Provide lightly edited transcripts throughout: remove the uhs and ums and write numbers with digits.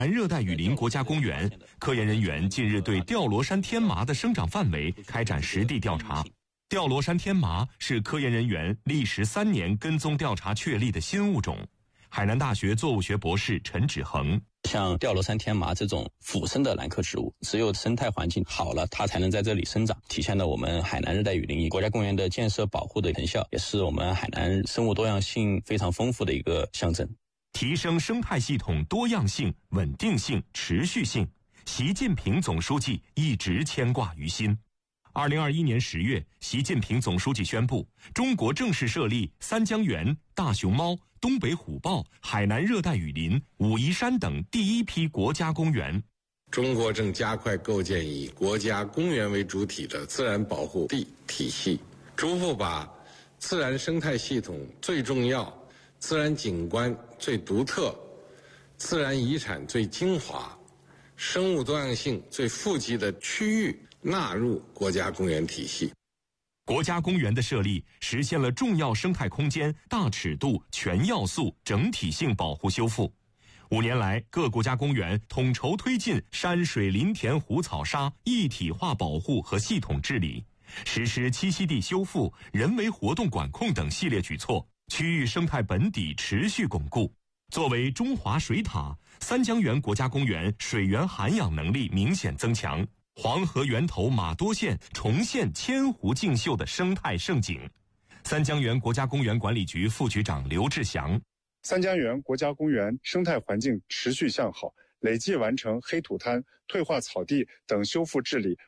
南热带雨林国家公园科研人员近日对吊罗山天麻的生长范围开展实地调查。吊罗山天麻是科研人员历时3年跟踪调查确立的新物种。海南大学作物学博士陈芷恒： 像吊罗山天麻这种腐生的兰科植物，只有生态环境好了，它才能在这里生长，体现了我们海南热带雨林国家公园的建设保护的成效，也是我们海南生物多样性非常丰富的一个象征。 提升生态系统多样性、稳定性、持续性，习近平总书记一直牵挂于心。2021年10月，习近平总书记宣布，中国正式设立三江源、大熊猫、东北虎豹、海南热带雨林、武夷山等第一批国家公园。 中国正加快构建以国家公园为主体的自然保护地体系，逐步把自然生态系统最重要、自然景观最独特、自然遗产最精华、生物多样性最富集的区域纳入国家公园体系。 国家公园的设立实现了重要生态空间大尺度、全要素、整体性保护修复。5年来，各国家公园统筹推进山水林田湖草沙一体化保护和系统治理，实施栖息地修复、人为活动管控等系列举措，区域生态本底持续巩固。作为中华水塔，三江源国家公园水源涵养能力明显增强，黄河源头马多县重现千湖竞秀的生态盛景。三江源国家公园管理局副局长刘志祥： 三江源国家公园生态环境持续向好，累计完成黑土滩、退化草地等修复治理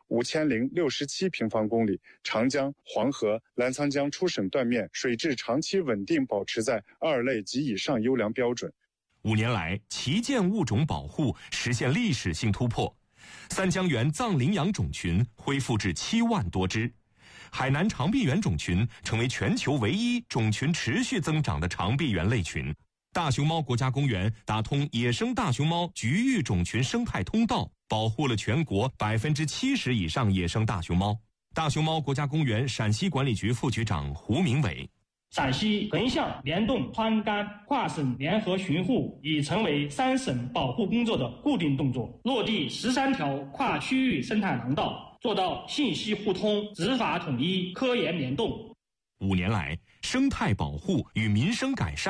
5067平方公里，长江、黄河、澜沧江出省断面水质长期稳定保持在2类及以上优良标准。 5年来，旗舰物种保护实现历史性突破，三江源藏羚羊种群恢复至7万多只，海南长臂猿种群成为全球唯一种群持续增长的长臂猿类群。大熊猫国家公园打通野生大熊猫局域种群生态通道，保护了全国70%以上野生大熊猫。大熊猫国家公园陕西管理局副局长胡明伟： 陕西横向联动川甘跨省联合巡护已成为3省保护工作的固定动作，落地13条跨区域生态廊道，做到信息互通、执法统一、科研联动。 5年来，生态保护与民生改善